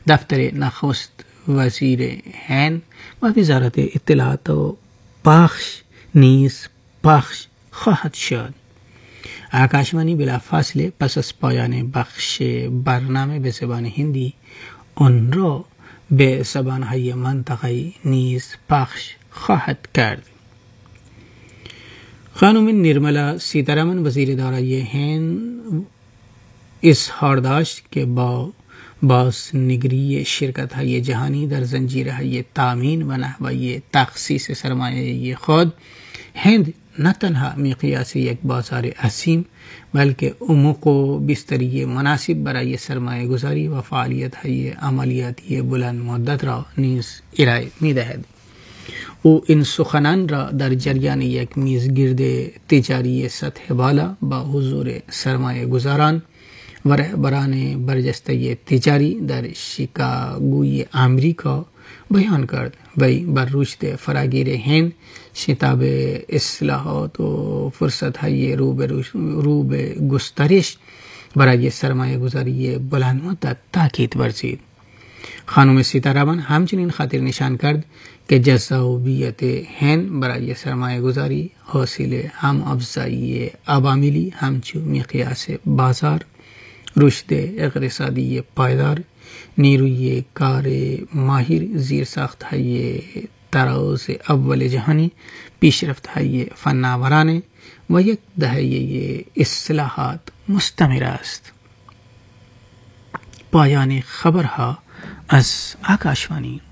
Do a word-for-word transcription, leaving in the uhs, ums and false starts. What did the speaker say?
دفتر نخست وزیر هند و وزارت اطلاعات و پخش نیز پخش خواهد شد. آکاشوانی بلافاصله پس از پایان بخش برنامه به زبان هندی آن را به زبانهای منطقه‌ای نیز پخش خواهد کرد. خانم نیرملا سیتارامن وزیر دارایی هند اظهار داشت که با بازنگری شرکت‌های جهانی در زنجیرهای تامین و نحوه تخصیص سرمایه خود، هند نه تنها مقیاس یک بازار عظیم بلکه عمق و بستری مناسب برای سرمایه گذاری و فعالیت های عملیاتی بلند مدت را نیز ارائه می دهد. او این سخنان را در جریان یک میزگرد تجاری سطح بالا با حضور سرمایه گذاران و رهبران برجسته تجاری در شیکاگوی آمریکا بیان کرد. وی بر رشد فراگیر هند، شتاب اصلاحات و فرصت‌های رو به گسترش برای سرمایه گذاری بلند مدت تاکید ورزید. خانم سیتارامن همچنین خاطر نشان کرد که جذابیت هند برای سرمایه گذاری حاصل هم افزایی عواملی همچون مقیاس بازار، رشد اقتصادی پایدار، نیروی کار ماهر، زیرساخت‌های طراز اول جهانی، پیشرفت‌های فناورانه و یک دهه اصلاحات مستمر است. پایان خبرها از آکاشوانی.